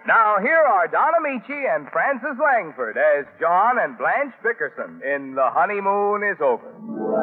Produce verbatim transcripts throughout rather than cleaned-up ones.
Now, here are Don Amici and Francis Langford as John and Blanche Bickerson in The Honeymoon is Over.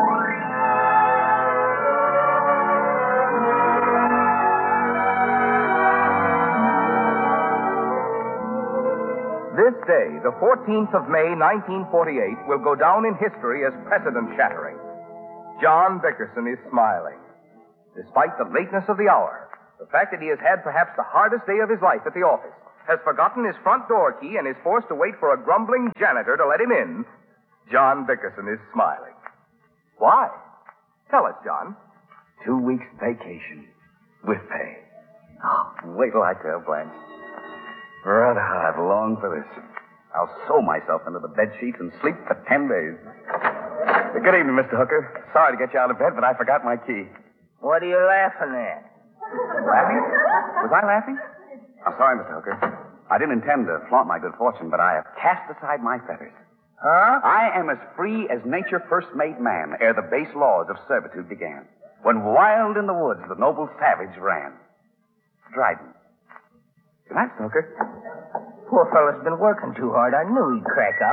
This day, the fourteenth of May, nineteen forty-eight, will go down in history as precedent-shattering. John Bickerson is smiling. Despite the lateness of the hour, the fact that he has had perhaps the hardest day of his life at the office, has forgotten his front door key, and is forced to wait for a grumbling janitor to let him in, John Bickerson is smiling. Why? Tell us, John. Two weeks vacation with pay. Oh, wait till I tell Blanche. Brother, I've longed for this. I'll sew myself into the bed sheets and sleep for ten days. Good evening, Mister Hooker. Sorry to get you out of bed, but I forgot my key. What are you laughing at? Laughing? Was I laughing? I'm sorry, Mister Hooker. I didn't intend to flaunt my good fortune, but I have cast aside my fetters. Huh? I am as free as nature first made man ere the base laws of servitude began. When wild in the woods the noble savage ran. Dryden. Good night, Mister Hooker. Poor fellow's been working too hard. I knew he'd crack up.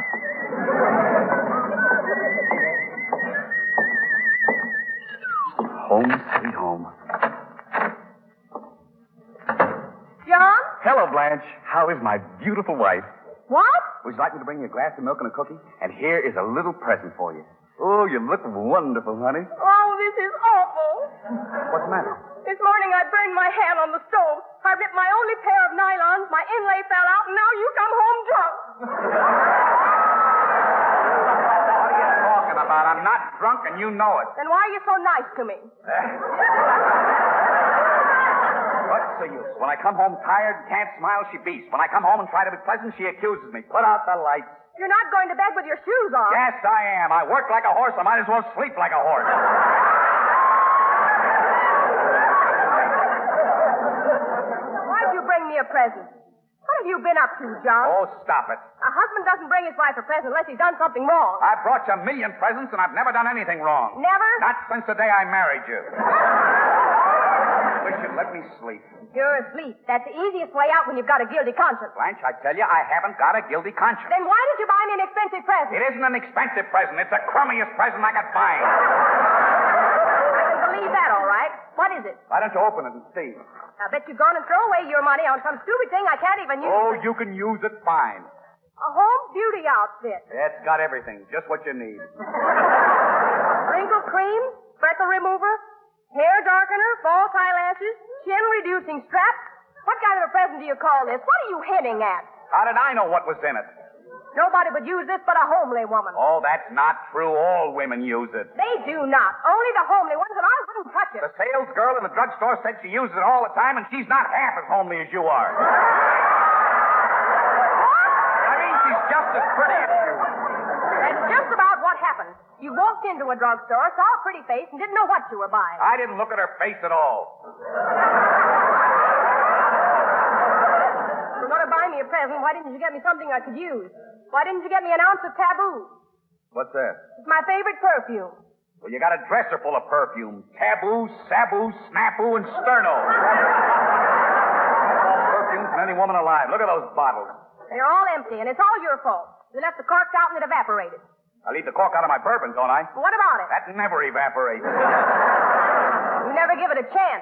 Home, sweet home. John? Hello, Blanche. How is my beautiful wife? What? Would you like me to bring you a glass of milk and a cookie? And here is a little present for you. Oh, you look wonderful, honey. Oh, this is awful. What's the matter? This morning I burned my hand on the stove. I ripped my only pair of nylons, my inlay fell out, and now you come home drunk. What are you talking about? I'm not drunk, and you know it. Then why are you so nice to me? What's the use? When I come home tired, can't smile, she beats. When I come home and try to be pleasant, she accuses me. Put out the lights. You're not going to bed with your shoes on. Yes, I am. I work like a horse. I might as well sleep like a horse. Why'd you bring me a present? What have you been up to, John? Oh, stop it. A husband doesn't bring his wife a present unless he's done something wrong. I brought you a million presents, and I've never done anything wrong. Never? Not since the day I married you. Wish you'd let me sleep. You're asleep. That's the easiest way out when you've got a guilty conscience. Blanche, I tell you, I haven't got a guilty conscience. Then why did you buy me an expensive present? It isn't an expensive present. It's the crummiest present I could find. I can believe that, all right. What is it? Why don't you open it and see? I bet you've gone and thrown away your money on some stupid thing I can't even use. Oh, you can use it fine. A home beauty outfit. It's got everything. Just what you need. Wrinkle cream, freckle remover, hair darkener, false eyelashes, chin reducing strap. What kind of a present do you call this? What are you hinting at? How did I know what was in it? Nobody would use this but a homely woman. Oh, that's not true. All women use it. They do not. Only the homely ones, and I wouldn't touch it. The sales girl in the drugstore said she uses it all the time, and she's not half as homely as you are. I mean, she's just as pretty as you. That's just about what happened. You walked into a drugstore, saw a pretty face, and didn't know what you were buying. I didn't look at her face at all. If you're going to buy me a present, why didn't you get me something I could use? Why didn't you get me an ounce of Taboo? What's that? It's my favorite perfume. Well, you got a dresser full of perfume. Taboo, Sabu, Snafu, and Sterno. All perfumes from any woman alive. Look at those bottles. They're all empty, and it's all your fault. You left the corks out and it evaporated. I leave the cork out of my bourbon, don't I? What about it? That never evaporates. You never give it a chance.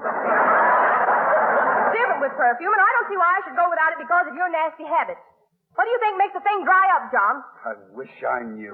It's different with perfume, and I don't see why I should go without it because of your nasty habits. What do you think makes the thing dry up, John? I wish I knew.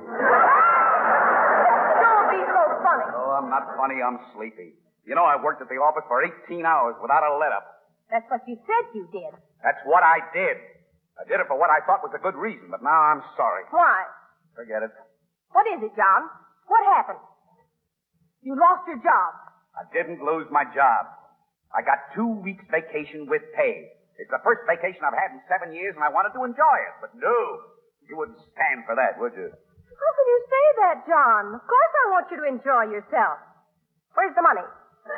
Don't be so funny. Oh, I'm not funny. I'm sleepy. You know, I worked at the office for eighteen hours without a let-up. That's what you said you did. That's what I did. I did it for what I thought was a good reason, but now I'm sorry. Why? Forget it. What is it, John? What happened? You lost your job. I didn't lose my job. I got two weeks vacation with pay. It's the first vacation I've had in seven years, and I wanted to enjoy it. But no, you wouldn't stand for that, would you? How can you say that, John? Of course I want you to enjoy yourself. Where's the money?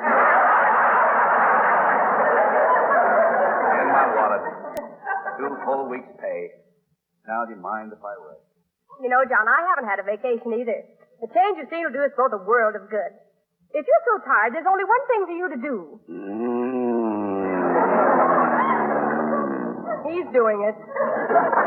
In my wallet. Two full weeks' pay. Now, do you mind if I rest? You know, John, I haven't had a vacation either. The change of scene will do us both a world of good. If you're so tired, there's only one thing for you to do. Mm. he's doing it.